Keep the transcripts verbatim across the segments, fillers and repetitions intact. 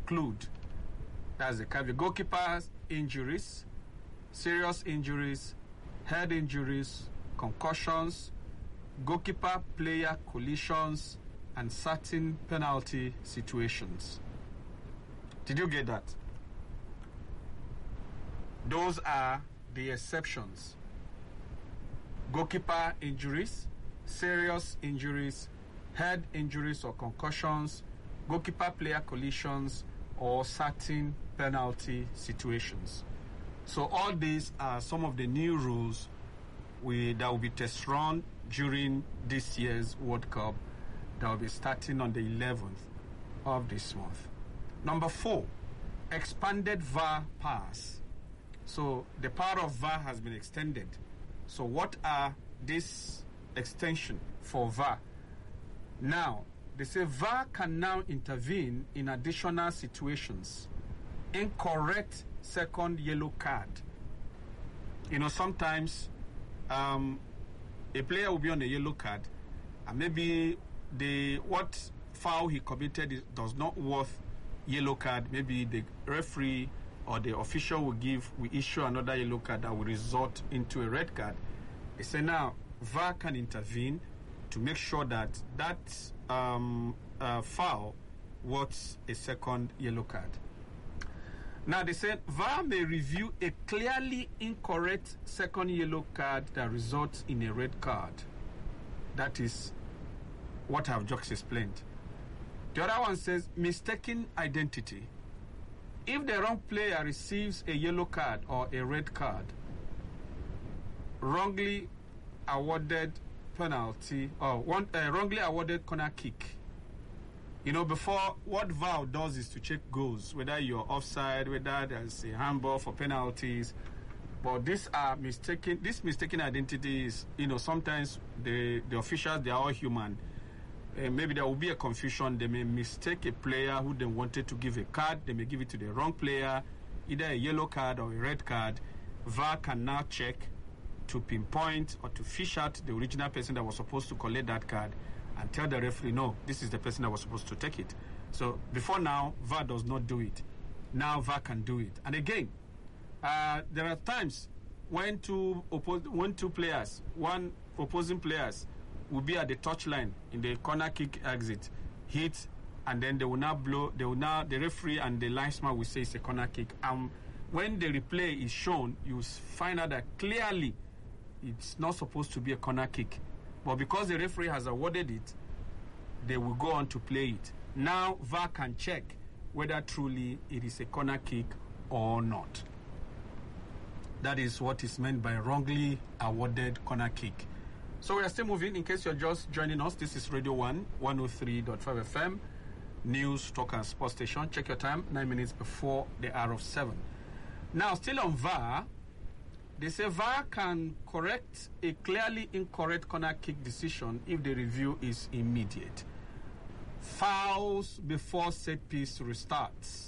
include, that's the caveat, goalkeeper's injuries, serious injuries, head injuries, concussions, goalkeeper-player collisions, and certain penalty situations. Did you get that? Those are the exceptions. Goalkeeper injuries, serious injuries, head injuries or concussions, goalkeeper-player collisions, or certain penalty situations. So all these are some of the new rules we, that will be test run during this year's World Cup that will be starting on the eleventh of this month. Number four, expanded V A R powers. So the power of V A R has been extended. So what are this extension for V A R? Now, they say V A R can now intervene in additional situations. Incorrect second yellow card. You know, sometimes um, a player will be on a yellow card, and maybe the what foul he committed is, does not worth yellow card. Maybe the referee or the official will give, will issue another yellow card that will result into a red card. They say now V A R can intervene to make sure that that um, uh, foul worth a second yellow card. Now they said V A R may review a clearly incorrect second yellow card that results in a red card. That is what I've just explained. The other one says mistaken identity. If the wrong player receives a yellow card or a red card, wrongly awarded penalty or one uh, wrongly awarded corner kick. You know, before, what V A R does is to check goals, whether you're offside, whether there's a handball for penalties. But these are mistaken. This mistaken identity is, you know, sometimes the the officials, they are all human. Uh, maybe there will be a confusion. They may mistake a player who they wanted to give a card. They may give it to the wrong player, either a yellow card or a red card. V A R can now check to pinpoint or to fish out the original person that was supposed to collect that card and tell the referee, no, this is the person that was supposed to take it. So before now, V A R does not do it. Now V A R can do it. And again, uh, there are times when two oppo- when two players, one opposing players, will be at the touchline in the corner kick exit, hit, and then they will now blow. They will now the referee and the linesman will say it's a corner kick. And when the replay is shown, you find out that clearly it's not supposed to be a corner kick. But because the referee has awarded it, they will go on to play it. Now V A R can check whether truly it is a corner kick or not. That is what is meant by wrongly awarded corner kick. So we are still moving. In case you're just joining us, this is Radio one, one oh three point five F M, News, Talk and Sports Station. Check your time, nine minutes before the hour of seven. Now, still on V A R, they say V A R can correct a clearly incorrect corner kick decision if the review is immediate. Fouls before set piece restarts.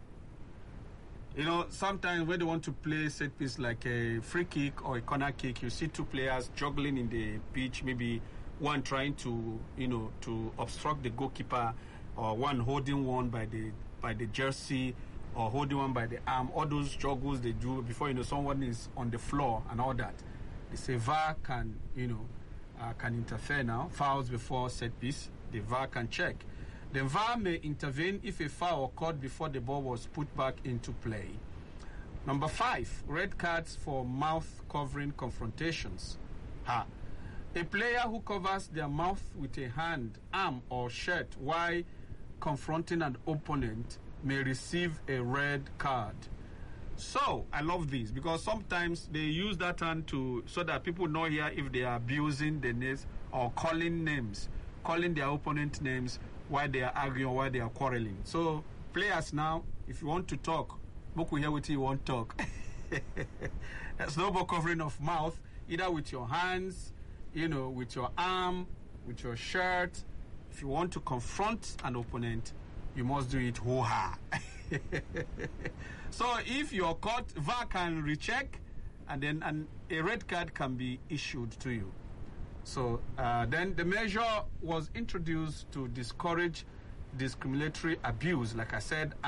You know, sometimes when they want to play set piece like a free kick or a corner kick, you see two players juggling in the pitch, maybe one trying to, you know, to obstruct the goalkeeper, or one holding one by the by the jersey, or holding one by the arm. All those juggles they do before, you know, someone is on the floor and all that. They say V A R can, you know, uh, can interfere now. Fouls before set piece, the V A R can check. The V A R may intervene if a foul occurred before the ball was put back into play. Number five, red cards for mouth covering confrontations. Ha. A player who covers their mouth with a hand, arm, or shirt while confronting an opponent may receive a red card. So, I love this because sometimes they use that hand to so that people know here if they are abusing the names or calling names, calling their opponent names while they are arguing or while they are quarreling. So, players now, if you want to talk, book will hear what you want to talk. There's no more covering of mouth, either with your hands, you know, with your arm, with your shirt. If you want to confront an opponent, you must do it hoo-ha. So if you're caught, V A R can recheck, and then an, a red card can be issued to you. So uh, then the measure was introduced to discourage discriminatory abuse, like I said,